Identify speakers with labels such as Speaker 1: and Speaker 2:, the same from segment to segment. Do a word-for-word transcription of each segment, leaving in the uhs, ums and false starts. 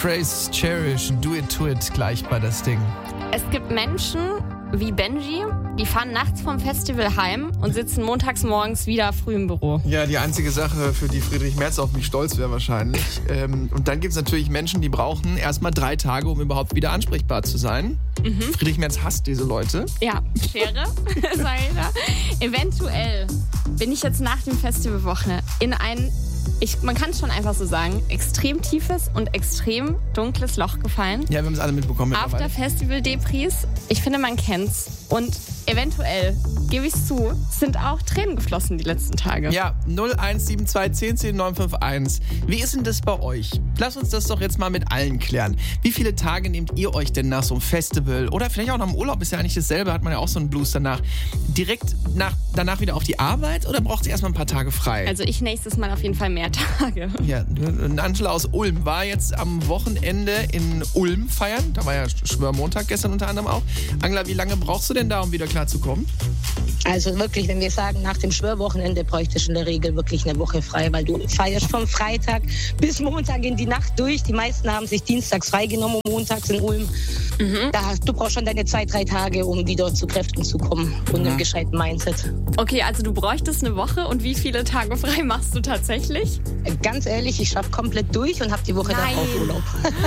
Speaker 1: Grace, Cherish, Do It To It gleich bei das Ding.
Speaker 2: Es gibt Menschen wie Benji, die fahren nachts vom Festival heim und sitzen montags morgens wieder früh im Büro.
Speaker 1: Ja, die einzige Sache, für die Friedrich Merz auf mich stolz wäre wahrscheinlich. Ähm, und dann gibt es natürlich Menschen, die brauchen erstmal drei Tage, um überhaupt wieder ansprechbar zu sein. Mhm. Friedrich Merz hasst diese Leute.
Speaker 2: Ja, Schere, sag ich da. Eventuell bin ich jetzt nach dem Festivalwoche in ein, ich, man kann es schon einfach so sagen, extrem tiefes und extrem dunkles Loch gefallen.
Speaker 1: Ja, wir haben es alle mitbekommen.
Speaker 2: After Festival Depris. Ich finde, man kennt's. Und eventuell, gebe ich zu, sind auch Tränen geflossen die letzten Tage.
Speaker 1: Ja, null eins sieben zwei eins null zehn neun fünf eins. Wie ist denn das bei euch? Lasst uns das doch jetzt mal mit allen klären. Wie viele Tage nehmt ihr euch denn nach so einem Festival oder vielleicht auch nach dem Urlaub, ist ja eigentlich dasselbe, hat man ja auch so einen Blues danach, direkt nach, danach wieder auf die Arbeit oder braucht ihr erstmal ein paar Tage frei?
Speaker 2: Also ich nächstes Mal auf jeden Fall mehr Tage.
Speaker 1: Ja, Angela aus Ulm war jetzt am Wochenende in Ulm feiern. Da war ja Schwörmontag gestern unter anderem auch. Angela, wie lange brauchst du denn da, um wieder klarzukommen?
Speaker 3: Also wirklich, wenn wir sagen, nach dem Schwörwochenende bräuchtest du in der Regel wirklich eine Woche frei, weil du feierst vom Freitag bis Montag in die Nacht durch. Die meisten haben sich dienstags freigenommen, montags in Ulm. Mhm. Da, du brauchst schon deine zwei, drei Tage, um wieder zu Kräften zu kommen und mhm. einem gescheiten Mindset.
Speaker 2: Okay, also du bräuchtest eine Woche und wie viele Tage frei machst du tatsächlich?
Speaker 3: Ganz ehrlich, ich schaffe komplett durch und habe die Woche
Speaker 2: Nein.
Speaker 3: darauf Urlaub.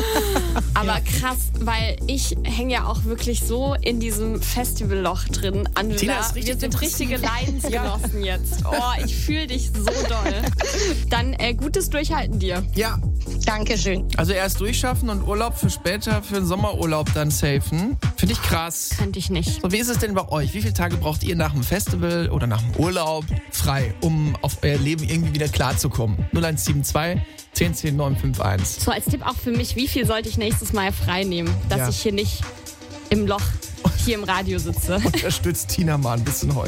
Speaker 2: Aber krass, weil ich hänge ja auch wirklich so in diesem Festivalloch drin. Angela, wir sind richtige Leidensgenossen ja. jetzt. Oh, ich fühle dich so doll. Dann äh, gutes Durchhalten dir.
Speaker 1: Ja.
Speaker 3: Dankeschön.
Speaker 1: Also erst durchschaffen und Urlaub für später, für den Sommerurlaub dann safen. Finde ich krass.
Speaker 2: Könnte ich nicht.
Speaker 1: So, wie ist es denn bei euch? Wie viele Tage braucht ihr nach dem Festival oder nach dem Urlaub frei, um auf euer Leben irgendwie wieder klarzukommen? null eins sieben zwei eins null eins null neun fünf eins.
Speaker 2: So, als Tipp auch für mich, wie viel sollte ich nächstes Mal frei nehmen, dass
Speaker 1: ja.
Speaker 2: ich hier nicht im Loch hier im Radio sitze?
Speaker 1: Unterstützt Tina mal ein bisschen heute.